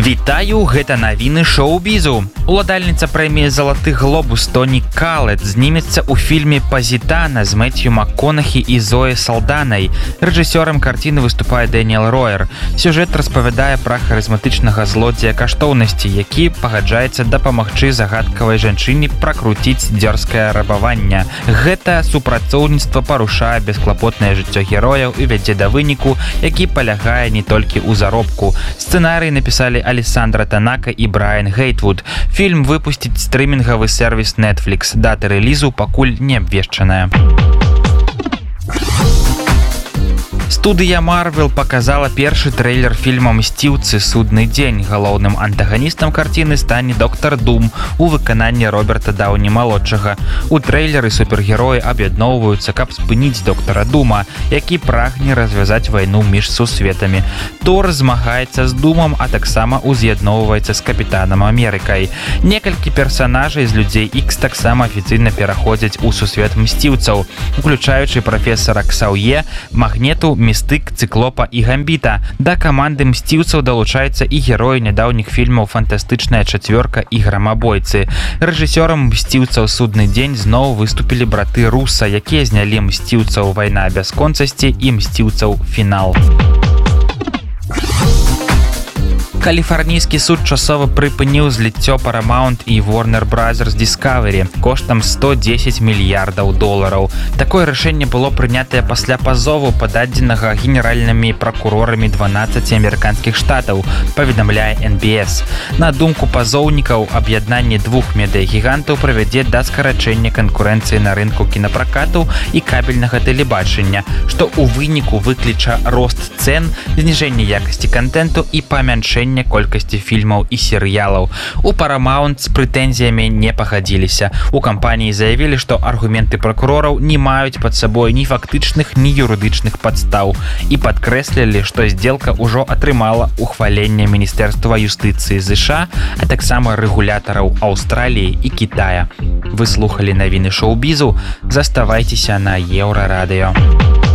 Вітаю, гэта навіны шоу-бізу. Уладальніца прэміі «Залаты глобус» Тоні Калет знімецца ў фільме «Пазітана» з Мэцью МакКонахі і Зоі Салданай. Рэжысёрам карціны выступае Дэніэл Роер. Сюжэт распавядае пра харызматычнага злодзея каштоўнасці, які пагаджаецца дапамагчы загадкавай жанчыне пракруціць дзёрзкае рабаванне. Гэта супрацоўніцтва парушае бесклапотнае жыццё герояў і вядзе да выніку, які палягае не толькі ў заробку. Сцэнарый напісалі Алессандра Танака і Брайан Гейтвуд. Фільм выпусціць стрымінгавы сервіс Netflix. Дата рэлізу пакуль не абвешчаная. Студыя Marvel паказала першы трэйлер фільма «Мсціўцы. Судны дзень». Галоўным антаганістам карціны стане доктар Дум у выкананні Роберта Даўні-малодшага. У трэйлеры супергероі аб'ядноўваюцца, каб спыніць доктара Дума, які прагне развязаць вайну між сусветамі. Тор змагаецца з Думам, а таксама уз'ядноўваецца з Капітанам Амерыкай. Некалькі персанажай з людзей Ікс таксама афіцыйна пераходзяць у сусвет мсціўцаў, уключаючы прафесара Ксаўе, Магнету, Містык, Цыклопа і Гамбіта. Да каманды мсціўцаў далучаецца і героі нядаўніх фільмаў «Фантастычная чацвёрка» і «Грамабойцы». Рэжысёрам «Мсціўцаў. Судны дзень» зноў выступілі браты Руса, якія знялі «Мсціўцаў. Вайна бясконцасці» і «Мсціўцаў. Фінал». Каліфарнійскі суд часова прыпыніў зліццё Paramount і Warner Bros. Discovery коштам $110 мільярдаў. Такое рашэнне было прынятае пасля пазову, пададзенага генеральнымі пракурорамі 12 амерыканскіх штатаў, паведамляе NBS. На думку пазоўнікаў, аб'яднанне двух медыягігантаў прывядзе да скарачэння канкурэнцыі на рынку кінапракату і кабельнага тэлебачання, што ў выніку выкліча рост цэн, зніжэнне якасці кантэнту і памяншэнне колькасці фільмаў і серыялаў. У Paramount з прэтэнзіямі не пагадзіліся. У кампаніі заявілі, што аргументы пракурораў не маюць пад сабой ні фактычных, ні юрыдычных падстаў і падкрэслілі, што здзелка ўжо атрымала ухваленне Міністэрства юстыцыі ЗША, а таксама рэгулятараў Аўстраліі і Кітая. Вы слухалі навіны шоу-бізу. Заставайцеся на Еўрарадыё.